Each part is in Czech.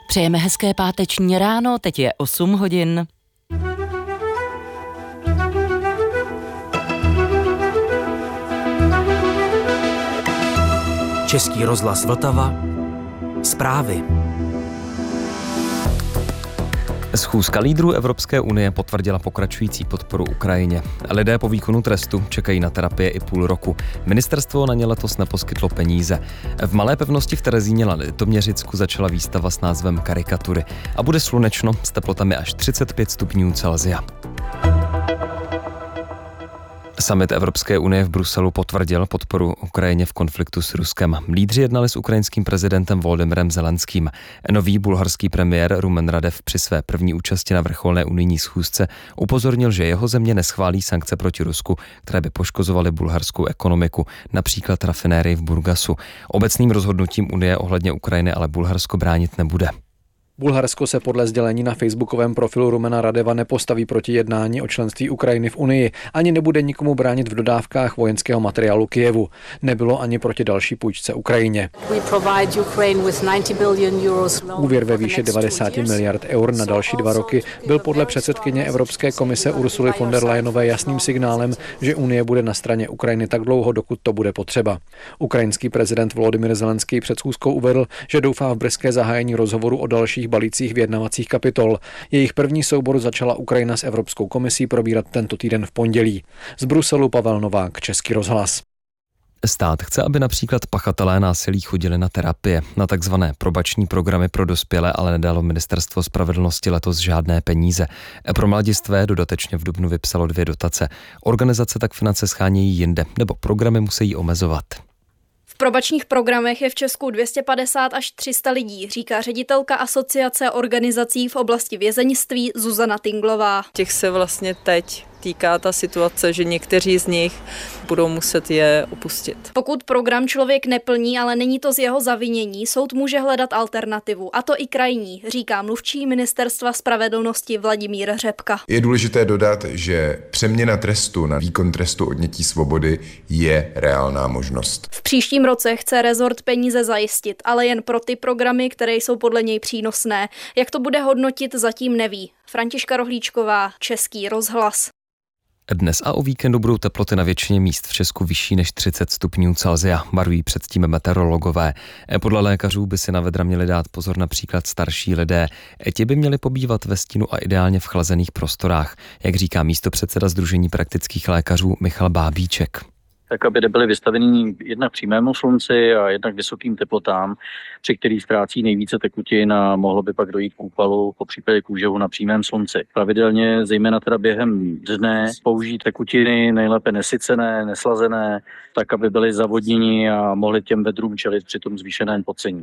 Přejeme hezké páteční ráno, teď je 8 hodin. Český rozhlas Vltava. Zprávy. Schůzka lídrů Evropské unie potvrdila pokračující podporu Ukrajině. Lidé po výkonu trestu čekají na terapie i půl roku. Ministerstvo na ně letos neposkytlo peníze. V Malé pevnosti v Terezíně na Litoměřicku začala výstava s názvem Karikatury a bude slunečno s teplotami až 35 stupňů Celsia. Summit Evropské unie v Bruselu potvrdil podporu Ukrajině v konfliktu s Ruskem. Lídři jednali s ukrajinským prezidentem Volodymyrem Zelenským. Nový bulharský premiér Rumen Radev při své první účasti na vrcholné unijní schůzce upozornil, že jeho země neschválí sankce proti Rusku, které by poškozovaly bulharskou ekonomiku, například rafinérii v Burgasu. Obecným rozhodnutím Unie ohledně Ukrajiny ale Bulharsko bránit nebude. Bulharsko se podle sdělení na facebookovém profilu Rumena Radeva nepostaví proti jednání o členství Ukrajiny v Unii, ani nebude nikomu bránit v dodávkách vojenského materiálu Kyjevu. Nebylo ani proti další půjčce Ukrajině. Úvěr ve výši 90 miliard eur na další 2 roky byl podle předsedkyně Evropské komise Ursuly von der Leyenové jasným signálem, že Unie bude na straně Ukrajiny tak dlouho, dokud to bude potřeba. Ukrajinský prezident Volodymyr Zelenský před schůzkou uvedl, že doufá v brzké zahájení rozhovoru o dalších balících vyjednavacích kapitol. Jejich první soubor začala Ukrajina s Evropskou komisí probírat tento týden v pondělí. Z Bruselu Pavel Novák, Český rozhlas. Stát chce, aby například pachatelé násilí chodili na terapie, na takzvané probační programy pro dospělé, ale nedalo Ministerstvo spravedlnosti letos žádné peníze. Pro mladistvé dodatečně v dubnu vypsalo 2 dotace. Organizace tak finance schánějí jinde, nebo programy musí omezovat. V probačních programech je v Česku 250 až 300 lidí, říká ředitelka Asociace organizací v oblasti vězeňství Zuzana Tinglová. Těch se vlastně teď týká ta situace, že někteří z nich budou muset je opustit. Pokud program člověk neplní, ale není to z jeho zavinění, soud může hledat alternativu, a to i krajní, říká mluvčí Ministerstva spravedlnosti Vladimír Řepka. Je důležité dodat, že přeměna trestu na výkon trestu odnětí svobody je reálná možnost. V příštím roce chce rezort peníze zajistit, ale jen pro ty programy, které jsou podle něj přínosné. Jak to bude hodnotit, zatím neví. Františka Rohlíčková, Český rozhlas. Dnes a o víkendu budou teploty na většině míst v Česku vyšší než 30 stupňů Celsia, varují předtím meteorologové. Podle lékařů by si na vedra měli dát pozor například starší lidé. Ti by měli pobývat ve stínu a ideálně v chlazených prostorách, jak říká místopředseda Sdružení praktických lékařů Michal Bábíček. Tak aby nebyly vystaveny jednak přímému slunci a jednak vysokým teplotám, při kterých ztrácí nejvíce tekutin a mohlo by pak dojít k úpalu, popřípadě k úževu na přímém slunci. Pravidelně, zejména teda během dne, použít tekutiny nejlépe nesycené, neslazené, tak aby byly zavodněni a mohli těm vedrům čelit při tom zvýšeném pocení.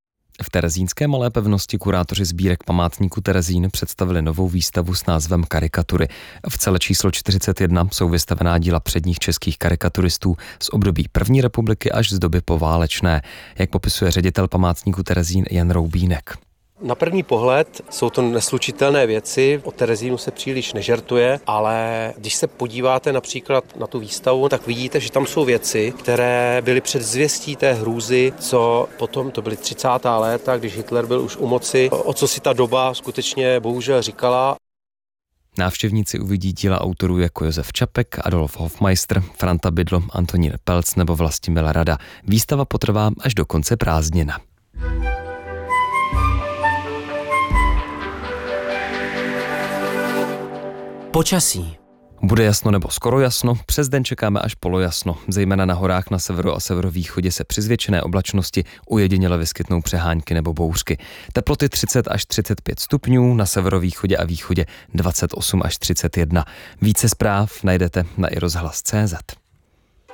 V terezínské Malé pevnosti kurátoři sbírek památníku Terezín představili novou výstavu s názvem Karikatury. V celé číslo 41 jsou vystavená díla předních českých karikaturistů z období první republiky až z doby poválečné, jak popisuje ředitel památníku Terezín Jan Roubínek. Na první pohled jsou to neslučitelné věci, o Terezínu se příliš nežertuje, ale když se podíváte například na tu výstavu, tak vidíte, že tam jsou věci, které byly předzvěstí té hrůzy, co potom, to byly 30. léta, když Hitler byl už u moci, o co si ta doba skutečně bohužel říkala. Návštěvníci uvidí díla autorů jako Josef Čapek, Adolf Hofmeister, Franta Bydlo, Antonín Pelc nebo Vlastimil Rada. Výstava potrvá až do konce prázdnin. Počasí. Bude jasno nebo skoro jasno, přes den čekáme až polojasno. Zejména na horách na severu a severovýchodě se při zvětšené oblačnosti ujediněle vyskytnou přehánky nebo bouřky. Teploty 30 až 35 stupňů, na severovýchodě a východě 28 až 31. Více zpráv najdete na iRozhlas.cz.